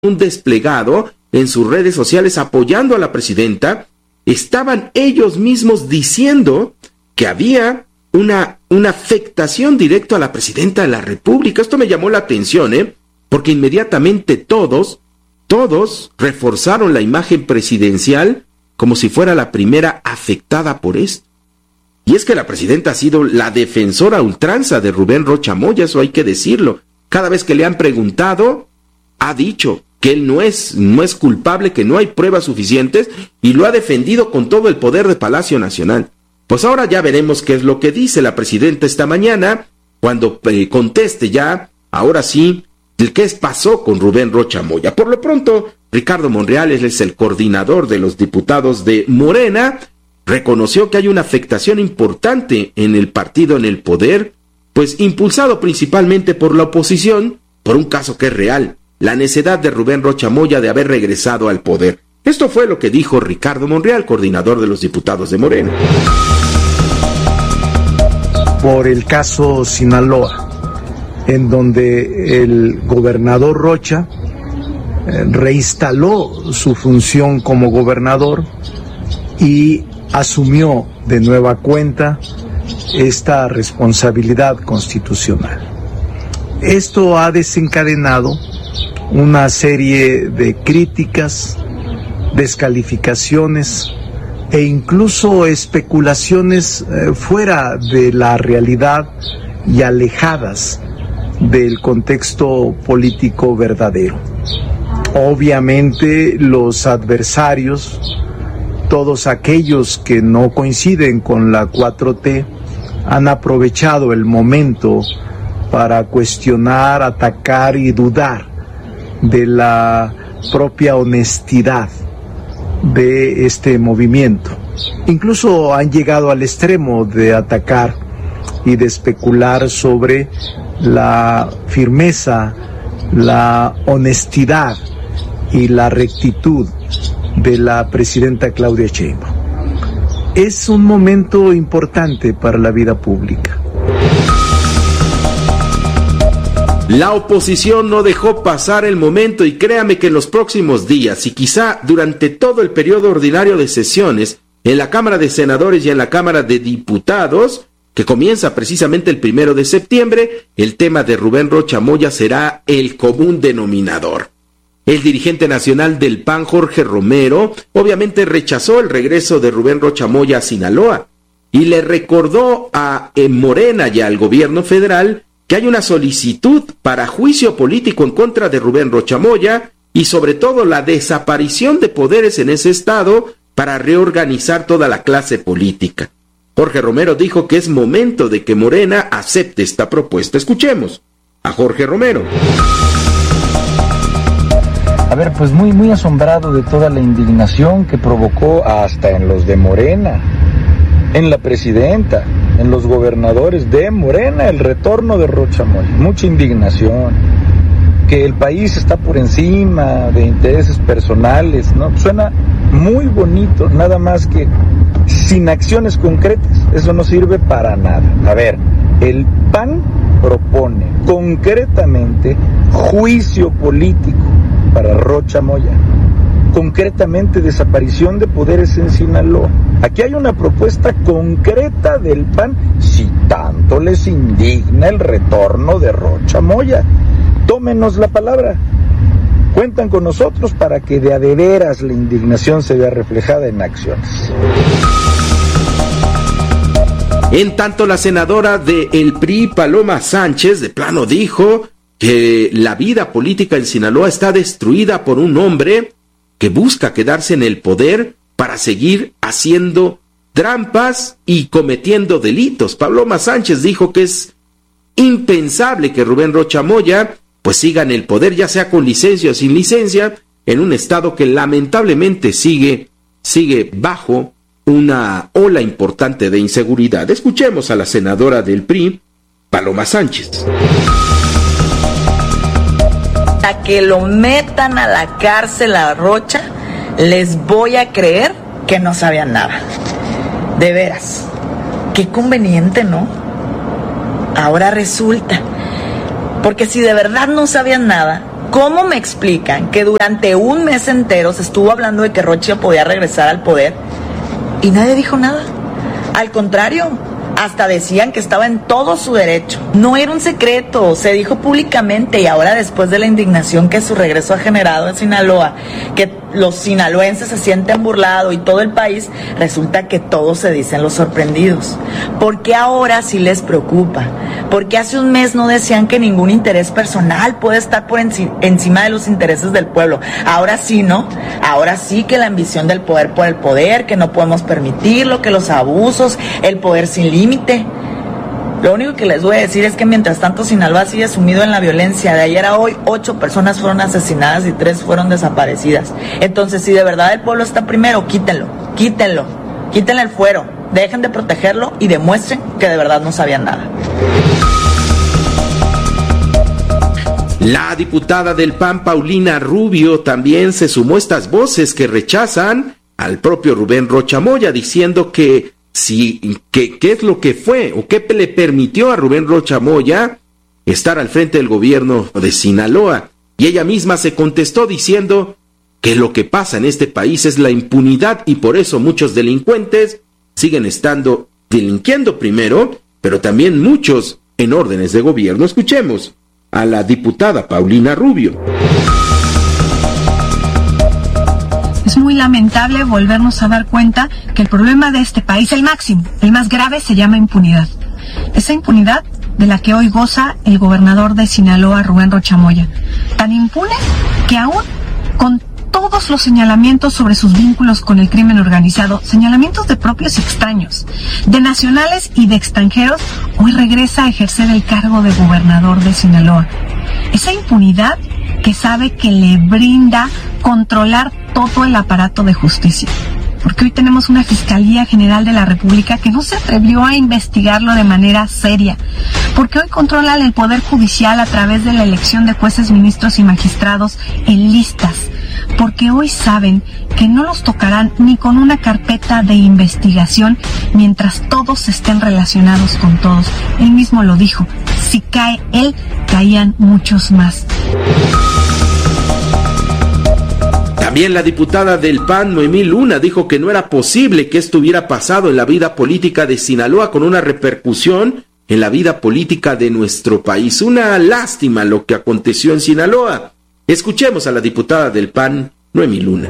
un desplegado en sus redes sociales apoyando a la presidenta, estaban ellos mismos diciendo que había una afectación directa a la presidenta de la República. Esto me llamó la atención, porque inmediatamente todos reforzaron la imagen presidencial como si fuera la primera afectada por esto. Y es que la presidenta ha sido la defensora a ultranza de Rubén Rocha Moya, eso hay que decirlo. Cada vez que le han preguntado, ha dicho que él no es culpable, que no hay pruebas suficientes, y lo ha defendido con todo el poder de Palacio Nacional. Pues ahora ya veremos qué es lo que dice la presidenta esta mañana, cuando conteste ya, ahora sí, qué pasó con Rubén Rocha Moya. Por lo pronto, Ricardo Monreal, él es el coordinador de los diputados de Morena, reconoció que hay una afectación importante en el partido en el poder, pues impulsado principalmente por la oposición, por un caso que es real, la necedad de Rubén Rocha Moya de haber regresado al poder. Esto fue lo que dijo Ricardo Monreal, coordinador de los diputados de Morena. Por el caso Sinaloa, en donde el gobernador Rocha reinstaló su función como gobernador y asumió de nueva cuenta esta responsabilidad constitucional. Esto ha desencadenado una serie de críticas, descalificaciones e incluso especulaciones fuera de la realidad y alejadas del contexto político verdadero. Obviamente los adversarios, todos aquellos que no coinciden con la 4T, han aprovechado el momento para cuestionar, atacar y dudar de la propia honestidad de este movimiento. Incluso han llegado al extremo de atacar y de especular sobre la firmeza, la honestidad y la rectitud de la presidenta Claudia Sheinbaum. Es un momento importante para la vida pública. La oposición no dejó pasar el momento y créame que en los próximos días y quizá durante todo el periodo ordinario de sesiones en la Cámara de Senadores y en la Cámara de Diputados, que comienza precisamente el 1 de septiembre, el tema de Rubén Rocha Moya será el común denominador. El dirigente nacional del PAN, Jorge Romero, obviamente rechazó el regreso de Rubén Rocha Moya a Sinaloa y le recordó a Morena y al gobierno federal que hay una solicitud para juicio político en contra de Rubén Rocha Moya y sobre todo la desaparición de poderes en ese estado para reorganizar toda la clase política. Jorge Romero dijo que es momento de que Morena acepte esta propuesta. Escuchemos a Jorge Romero. A ver, pues muy asombrado de toda la indignación que provocó hasta en los de Morena, en la presidenta, en los gobernadores de Morena, el retorno de Rocha Moya. Mucha indignación, que el país está por encima de intereses personales, ¿no? Suena muy bonito, nada más que sin acciones concretas, eso no sirve para nada. A ver, el PAN propone concretamente juicio político para Rocha Moya, concretamente desaparición de poderes en Sinaloa. Aquí hay una propuesta concreta del PAN, si tanto les indigna el retorno de Rocha Moya. Tómenos la palabra, cuentan con nosotros para que de a de veras la indignación se vea reflejada en acciones. En tanto, la senadora del PRI, Paloma Sánchez, de plano dijo que la vida política en Sinaloa está destruida por un hombre que busca quedarse en el poder para seguir haciendo trampas y cometiendo delitos. Paloma Sánchez dijo que es impensable que Rubén Rocha Moya pues siga en el poder, ya sea con licencia o sin licencia, en un estado que lamentablemente sigue bajo una ola importante de inseguridad. Escuchemos a la senadora del PRI, Paloma Sánchez. A que lo metan a la cárcel a Rocha, les voy a creer que no sabían nada. De veras, qué conveniente, ¿no? Ahora resulta, porque si de verdad no sabían nada, ¿Cómo me explican que durante un mes entero se estuvo hablando de que Rocha podía regresar al poder y nadie dijo nada? Al contrario, hasta decían que estaba en todo su derecho. No era un secreto, se dijo públicamente, y ahora, después de la indignación que su regreso ha generado en Sinaloa, que los sinaloenses se sienten burlados y todo el país, resulta que todos se dicen los sorprendidos. ¿Por qué ahora sí les preocupa? Porque hace un mes no decían que ningún interés personal puede estar por encima de los intereses del pueblo. Ahora sí, ¿no? Ahora sí que la ambición del poder por el poder, que no podemos permitirlo, que los abusos, el poder sin límite. Lo único que les voy a decir es que mientras tanto Sinaloa sigue sumido en la violencia. De ayer a hoy 8 personas fueron asesinadas y 3 fueron desaparecidas. Entonces, si de verdad el pueblo está primero, quítenle el fuero, dejen de protegerlo y demuestren que de verdad no sabían nada. La diputada del PAN, Paulina Rubio, también se sumó a estas voces que rechazan al propio Rubén Rocha Moya, diciendo que qué es lo que fue o qué le permitió a Rubén Rocha Moya estar al frente del gobierno de Sinaloa. Y ella misma se contestó diciendo que lo que pasa en este país es la impunidad y por eso muchos delincuentes siguen delinquiendo primero, pero también muchos en órdenes de gobierno. Escuchemos a la diputada Paulina Rubio. Es muy lamentable volvernos a dar cuenta que el problema de este país, el máximo, el más grave, se llama impunidad. Esa impunidad de la que hoy goza el gobernador de Sinaloa, Rubén Rocha Moya. Tan impune que aún con todos los señalamientos sobre sus vínculos con el crimen organizado, señalamientos de propios y extraños, de nacionales y de extranjeros, hoy regresa a ejercer el cargo de gobernador de Sinaloa. Esa impunidad que sabe que le brinda controlar todo el aparato de justicia. Porque hoy tenemos una Fiscalía General de la República que no se atrevió a investigarlo de manera seria. Porque hoy controlan el Poder Judicial a través de la elección de jueces, ministros y magistrados en listas. Porque hoy saben que no los tocarán ni con una carpeta de investigación mientras todos estén relacionados con todos. Él mismo lo dijo, si cae él, caían muchos más. También la diputada del PAN, Noemí Luna, dijo que no era posible que esto hubiera pasado en la vida política de Sinaloa con una repercusión en la vida política de nuestro país. Una lástima lo que aconteció en Sinaloa. Escuchemos a la diputada del PAN, Noemí Luna.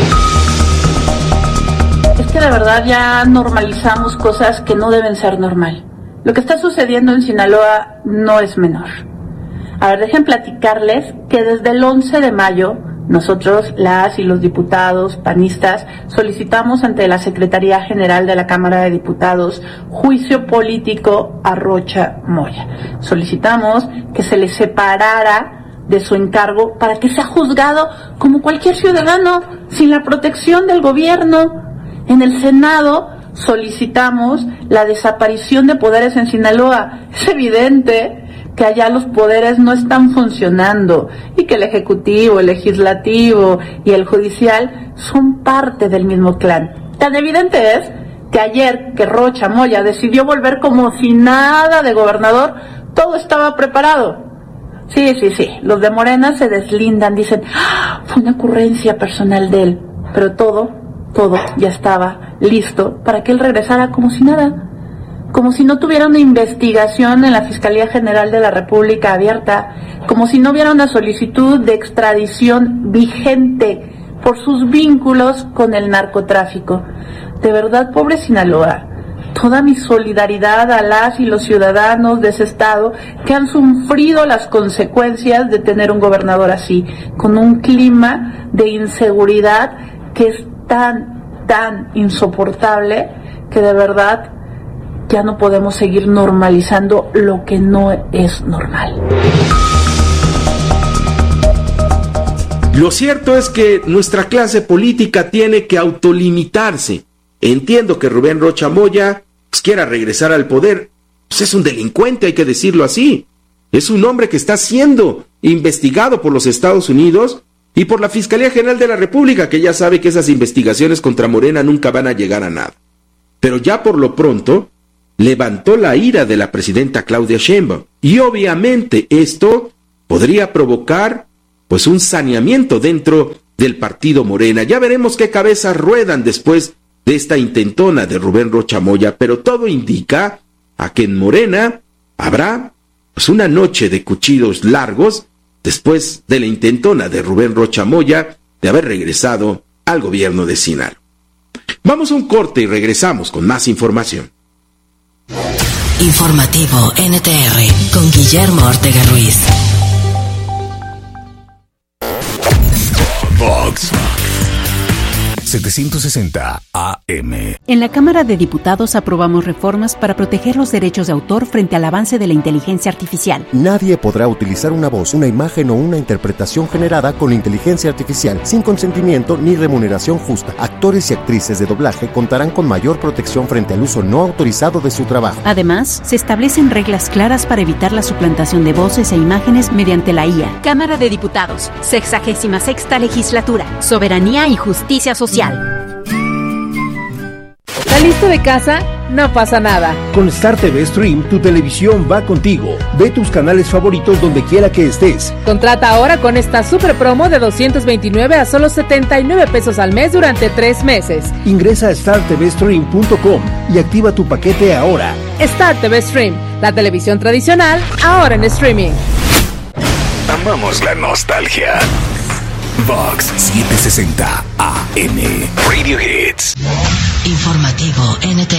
Es que de verdad ya normalizamos cosas que no deben ser normal. Lo que está sucediendo en Sinaloa no es menor. A ver, dejen platicarles que desde el 11 de mayo, nosotros, las y los diputados panistas, solicitamos ante la Secretaría General de la Cámara de Diputados juicio político a Rocha Moya. Solicitamos que se le separara de su encargo para que sea juzgado como cualquier ciudadano, sin la protección del gobierno. En el Senado solicitamos la desaparición de poderes en Sinaloa. Es evidente que allá los poderes no están funcionando y que el Ejecutivo, el Legislativo y el Judicial son parte del mismo clan. Tan evidente es que ayer que Rocha Moya decidió volver como si nada de gobernador, todo estaba preparado. Sí, los de Morena se deslindan, dicen, fue una ocurrencia personal de él, pero todo ya estaba listo para que él regresara como si nada. Como si no tuviera una investigación en la Fiscalía General de la República abierta, como si no hubiera una solicitud de extradición vigente por sus vínculos con el narcotráfico. De verdad, pobre Sinaloa, toda mi solidaridad a las y los ciudadanos de ese estado que han sufrido las consecuencias de tener un gobernador así, con un clima de inseguridad que es tan insoportable que de verdad ya no podemos seguir normalizando lo que no es normal. Lo cierto es que nuestra clase política tiene que autolimitarse. Entiendo que Rubén Rocha Moya quiera regresar al poder. Pues es un delincuente, hay que decirlo así. Es un hombre que está siendo investigado por los Estados Unidos y por la Fiscalía General de la República, que ya sabe que esas investigaciones contra Morena nunca van a llegar a nada. Pero ya por lo pronto levantó la ira de la presidenta Claudia Sheinbaum. Y obviamente esto podría provocar pues un saneamiento dentro del partido Morena. Ya veremos qué cabezas ruedan después de esta intentona de Rubén Rocha Moya, pero todo indica a que en Morena habrá pues una noche de cuchillos largos después de la intentona de Rubén Rocha Moya de haber regresado al gobierno de Sinaloa. Vamos a un corte y regresamos con más información. Informativo NTR con Guillermo Ortega Ruiz. Vox 760 AM. En la Cámara de Diputados aprobamos reformas para proteger los derechos de autor frente al avance de la inteligencia artificial. Nadie podrá utilizar una voz, una imagen o una interpretación generada con inteligencia artificial sin consentimiento ni remuneración justa. Actores y actrices de doblaje contarán con mayor protección frente al uso no autorizado de su trabajo. Además, se establecen reglas claras para evitar la suplantación de voces e imágenes mediante la IA. Cámara de Diputados, 66ª Legislatura, Soberanía y Justicia Social. ¿Saliste de casa? No pasa nada. Con Star TV Stream, tu televisión va contigo. Ve tus canales favoritos donde quiera que estés. Contrata ahora con esta super promo de 229 a solo 79 pesos al mes durante 3 meses. Ingresa a startvstream.com y activa tu paquete ahora. Star TV Stream, la televisión tradicional, ahora en streaming. Amamos la nostalgia. Vox 760 AM. Radio Hits. Informativo NTR.